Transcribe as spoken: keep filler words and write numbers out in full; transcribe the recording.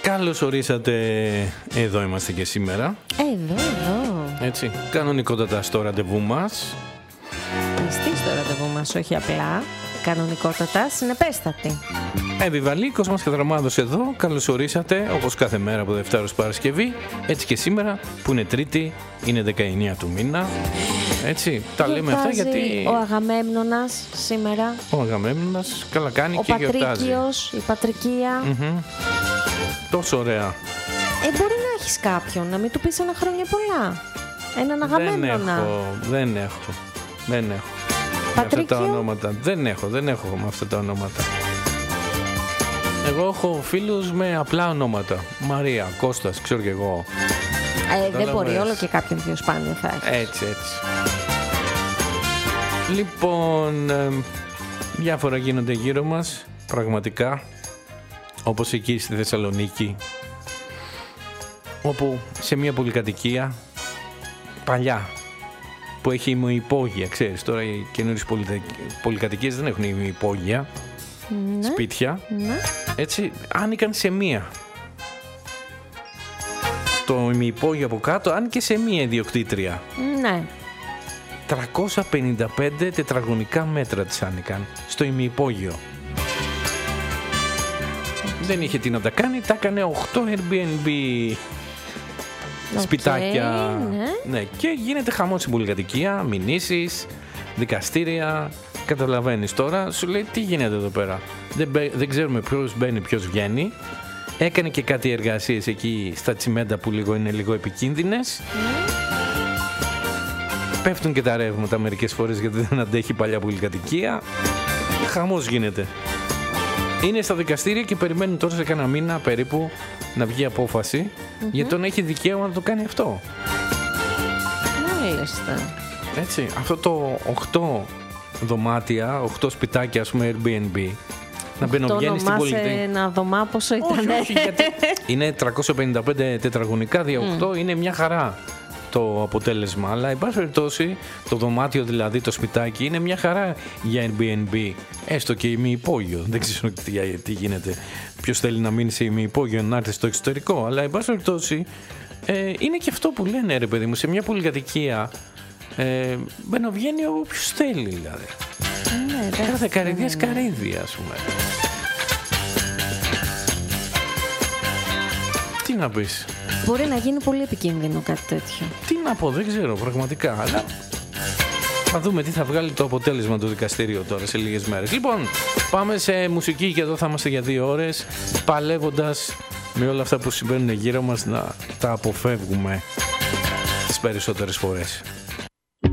Καλώς ορίσατε. Εδώ είμαστε και σήμερα. Εδώ, εδώ. Έτσι, κανονικότατα στο ραντεβού μας. Πιστή στο ραντεβού μας, όχι απλά. Κανονικότατα, συνεπέστατη. Εύη Κοσμάς και Δραμάδος εδώ. Καλώς ορίσατε, όπως κάθε μέρα από Δευτέρα ως Παρασκευή. Έτσι και σήμερα που είναι Τρίτη, είναι δεκαεννέα του μήνα. Έτσι, τα λέμε αυτά γιατί... ο Αγαμέμνονας σήμερα. Ο Αγαμέμνονας, καλά κάνει ο και γιορτάζει. Ο Πατρίκιος, η Πατρικία. Mm-hmm. Τόσο ωραία. Ε, μπορεί να έχεις κάποιον, να μην του πεις ένα χρόνια πολλά. Έναν Αγαμέμνονα. Δεν έχω, δεν έχω, δεν έχω. Πατρίκιο. Με αυτά τα ονόματα. Δεν έχω, δεν έχω με αυτά τα ονόματα. Εγώ έχω φίλους με απλά ονόματα. Μαρία, Κώστας, ξέρω και εγώ. Ε, δεν μπορεί, όλο και κάποιον πιο σπάνιο θα έχει. Έτσι, έτσι. Λοιπόν, ε, διάφορα γίνονται γύρω μας, πραγματικά. Όπως εκεί στη Θεσσαλονίκη, όπου σε μια πολυκατοικία παλιά που έχει ημιυπόγεια, ξέρεις, τώρα οι καινούριες πολυκατοικίες δεν έχουν ημιυπόγεια, ναι, σπίτια, ναι. Έτσι, άνοικαν σε μία. Το ημιυπόγειο από κάτω άνοικε σε μία ιδιοκτήτρια. Ναι. τριακόσια πενήντα πέντε τετραγωνικά μέτρα της άνοικαν στο ημιυπόγειο. Δεν είχε τι να τα κάνει, τα έκανε οκτώ Airbnb okay, σπιτάκια. Ναι. Ναι, και γίνεται χαμός στην πολυκατοικία, μηνύσεις, δικαστήρια. Καταλαβαίνεις τώρα, σου λέει τι γίνεται εδώ πέρα. Δεν, δεν ξέρουμε ποιος μπαίνει, ποιος βγαίνει. Έκανε και κάτι εργασίες εκεί στα τσιμέντα που λίγο είναι λίγο επικίνδυνες. Mm. Πέφτουν και τα ρεύματα μερικές φορές γιατί δεν αντέχει η παλιά πολυκατοικία. Χαμός γίνεται. Είναι στα δικαστήρια και περιμένουν τώρα σε κάνα μήνα περίπου να βγει απόφαση, mm-hmm, γιατί τον έχει δικαίωμα να το κάνει αυτό. Μάλιστα. Έτσι, αυτό το οκτώ δωμάτια, οκτώ σπιτάκια, ας πούμε Airbnb, να μπαινοβγαίνει στην πολιτική. Ένα δωμά πόσο ήταν? Όχι, όχι, γιατί είναι τριακόσια πενήντα πέντε τετραγωνικά δια οκτώ, mm. είναι μια χαρά το αποτέλεσμα, αλλά εν πάση περιπτώσει το δωμάτιο, δηλαδή το σπιτάκι, είναι μια χαρά για Airbnb, έστω και ημιυπόγειο. Δεν ξέρω τι, τι γίνεται, ποιος θέλει να μείνει σε ημιυπόγειο, να έρθει στο εξωτερικό, αλλά εν πάση περιπτώσει ε, είναι και αυτό που λένε, ρε παιδί μου, σε μια πολυκατοικία ε, μπαινοβγαίνει όποιος θέλει, δηλαδή. Ναι, κάθε καρυδία σκαρύδια, ας πούμε. Τι να πεις? Μπορεί να γίνει πολύ επικίνδυνο κάτι τέτοιο. Τι να πω, δεν ξέρω πραγματικά, αλλά θα δούμε τι θα βγάλει το αποτέλεσμα του δικαστηρίου τώρα σε λίγες μέρες. Λοιπόν, πάμε σε μουσική και εδώ θα είμαστε για δύο ώρες, παλεύοντας με όλα αυτά που συμβαίνουν γύρω μας να τα αποφεύγουμε τις περισσότερες φορές.